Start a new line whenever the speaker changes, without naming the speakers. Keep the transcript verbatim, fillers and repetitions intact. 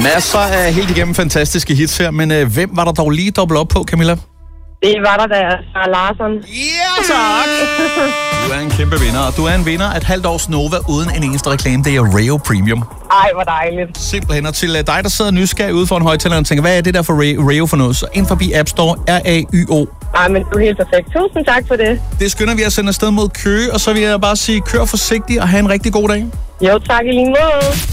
Masser af helt igennem fantastiske hits her, men øh, hvem var der dog lige dobbelt op på, Camilla?
Det var der da, Sara Larsson.
Ja, tak! Du er en kæmpe vinder, og du er en vinder af et halvt års Nova uden en eneste reklame. Det er Rayo Premium.
Ej, hvor dejligt.
Simpelthen, og til dig, der sidder nysgerrig ude for en højtaler og tænker, hvad er det der for Ray- Rayo for noget? Så ind forbi App Store, R A Y O.
Ej, men du er helt perfekt. Tusind tak for det.
Det skynder vi at sende afsted mod Køge, og så vil jeg bare sige, kør forsigtigt og have en rigtig god dag.
Jo, tak i lige måde.